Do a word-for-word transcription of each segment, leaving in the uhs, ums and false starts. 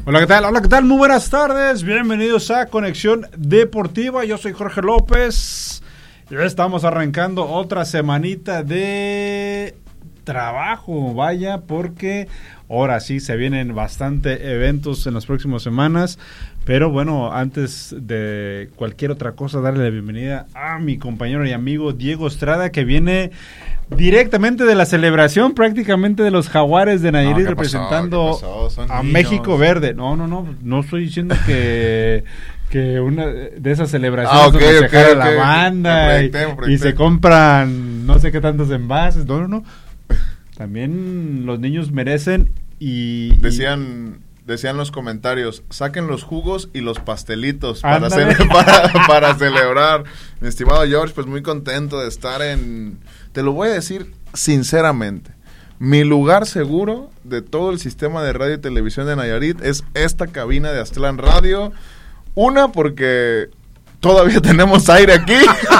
Hola, ¿qué tal? Hola, ¿qué tal? Muy buenas tardes. Bienvenidos a Conexión Deportiva. Yo soy Jorge López. Ya estamos arrancando otra semanita de trabajo. Vaya, porque ahora sí se vienen bastante eventos en las próximas semanas. Pero bueno, antes de cualquier otra cosa, darle la bienvenida a mi compañero y amigo Diego Estrada, que viene directamente de la celebración prácticamente de los Jaguares de Nayarit, no, representando a niños. México Verde. No, no, no, no estoy diciendo que, que una de esas celebraciones ah, okay, donde okay, se jala okay, la banda okay. y, proyecté, y se compran no sé qué tantos envases. No, no, no. También los niños merecen y... Decían... Y, Decían los comentarios, saquen los jugos y los pastelitos para, cele- para, para celebrar. Mi estimado George, pues muy contento de estar en... Te lo voy a decir sinceramente. Mi lugar seguro de todo el sistema de radio y televisión de Nayarit es esta cabina de Aztlán Radio. Una, porque todavía tenemos aire aquí.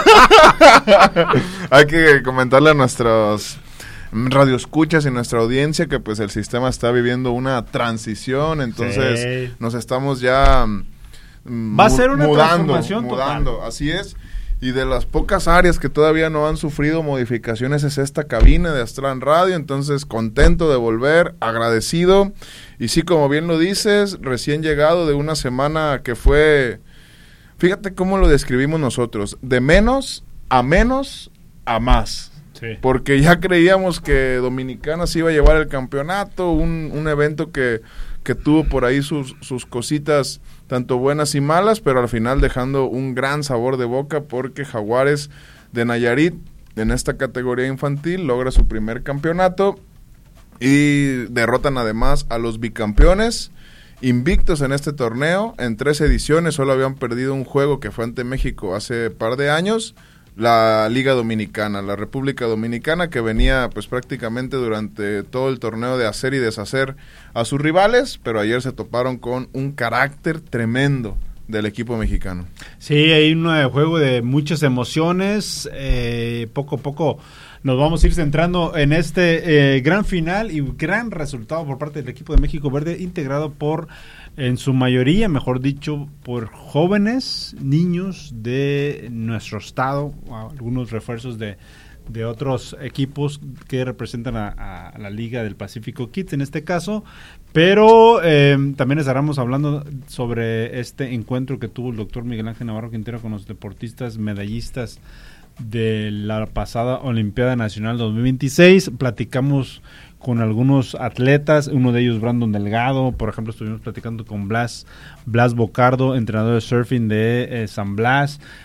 Hay que comentarle a nuestros... radio escuchas y nuestra audiencia que pues el sistema está viviendo una transición, entonces sí. nos estamos ya mm, va a ser una mudando, transformación mudando, total. Así es, y de las pocas áreas que todavía no han sufrido modificaciones es esta cabina de Aztlán Radio, entonces contento de volver, agradecido, y sí, como bien lo dices, recién llegado de una semana que fue, fíjate cómo lo describimos nosotros, de menos a menos a más. Sí. Porque ya creíamos que Dominicana se iba a llevar el campeonato, un, un evento que, que tuvo por ahí sus, sus cositas tanto buenas y malas, pero al final dejando un gran sabor de boca porque Jaguares de Nayarit en esta categoría infantil logra su primer campeonato y derrotan además a los bicampeones invictos en este torneo. En tres ediciones solo habían perdido un juego que fue ante México hace par de años. La Liga Dominicana, la República Dominicana, que venía pues prácticamente durante todo el torneo de hacer y deshacer a sus rivales, pero ayer se toparon con un carácter tremendo del equipo mexicano. Sí, hay un juego de muchas emociones, eh, poco a poco nos vamos a ir centrando en este eh, gran final y gran resultado por parte del equipo de México Verde, integrado por, en su mayoría, mejor dicho, por jóvenes, niños de nuestro estado, algunos refuerzos de, de otros equipos que representan a, a la Liga del Pacífico Kids en este caso, pero eh, también estaremos hablando sobre este encuentro que tuvo el doctor Miguel Ángel Navarro Quintero con los deportistas medallistas de la pasada Olimpiada Nacional dos mil veintiséis. Platicamos con algunos atletas, uno de ellos Brandon Delgado, por ejemplo estuvimos platicando con Blas, Blas Bocardo, entrenador de surfing de eh, San Blas,